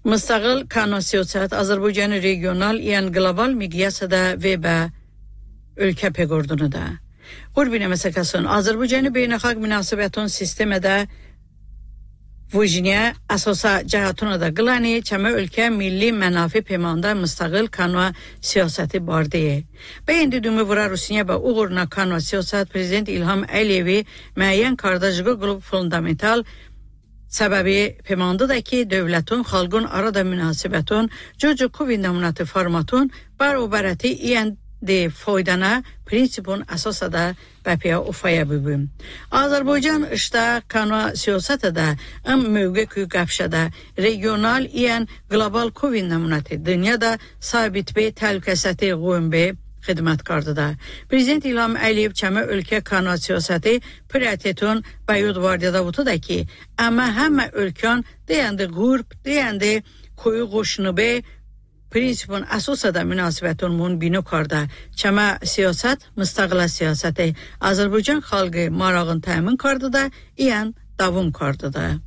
Müstəqil kanun siyasət Azərbaycanı regional, yəni global miqyasda və ölkə pegordunu da. Qurbinə məsəkəsin Azərbaycanı beynəlxalq münasibətun sistemədə vujniyə əsasa cəhətuna da qılani çəmə ölkə milli mənafi pemanda müstəqil kanun siyasəti bardiyə. Bəyəndi dümü vura Rusiya və uğuruna kanun siyasət Prezident İlham Əliyevi müəyyən qardaşlığı qrup fundamental səbəbi pemandadır ki, dövlətin, xalqın arada münasibətun, cücü kovindamunatı formatun, barobəräti iyəndi foydana prinsipun əsasada bəpiyə ufaya bübüm. Azərbaycan işdə kanun siyasətə də mövqe ki qəfşədə regional iyən global kovindamunatı dünyada sabit və təhlükəsizliyi qoyunbə xidmətkardıdır. Prezident İlham Əliyev çəmə ölkə kanun siyasəti prioritetun bəyud vardiyada butudur ki, amma həmmə ölkən deyəndə qurb, deyəndə koyu qoşunu bə prinsipun əsasada münasibətun munbinu karda. Çəmə siyasət, müstəqilə siyasəti Azərbaycan xalqı marağın təmin kardıdır, iyən davum kardıdır.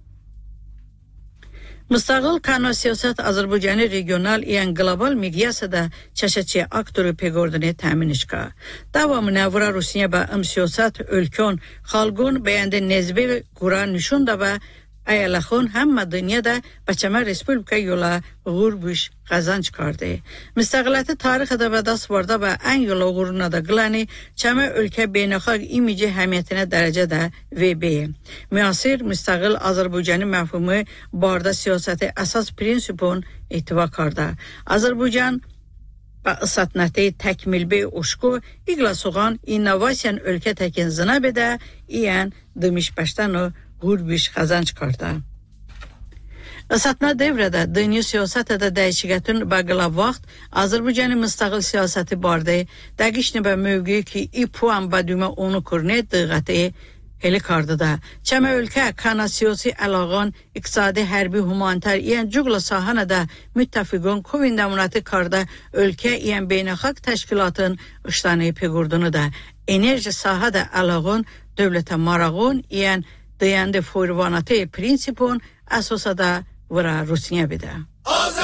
Müstəqil kanun siyasət Azərbaycanı regional iyən global miqyasda çəşəçi aktoru pegordunu təmin işqa. Davamına vura Rusiya və siyasət ölkən xalqın bəyəndə nezbi qura nüşunda və ayalaxın həmmə dünyada bəçəmə respublika yola uğurbuş qazanç kardı. Müstəqiləti tarixədə və dasvarda və ən yola uğuruna da qılani çəmə ölkə beynəlxalq imici həmiyyətinə dərəcədə VB. Müasir müstəqil Azərbaycanı məfhumu barda siyasəti əsas prinsipun etiba karda. Azərbaycan və ısatnəti təkmilbi uşku iqlasuğan innovasiyan ölkə təkin zınabədə iyən demiş bəşdən o qurbiş qazanç karda. Isatma devrədə dünya siyasətə də dəyişikətin bəqəla vaxt Azərbaycanı müstəqil siyasəti bardı dəqiqini və mövqeyi ki puan bədümə onu kurne diqqəti heli kardıda. Çəmə ölkə kana siyasi əlağın iqtisadi hərbi humanitar iyən cüqla sahana da müttəfiqun kovindamunatı karda ölkə iyən beynəlxalq təşkilatın iştani pegurdunu da enerji sahada əlağın dövlətə marağın iyən deyəndə forvanatı prinsipun əsasada vura Rusiya bir də.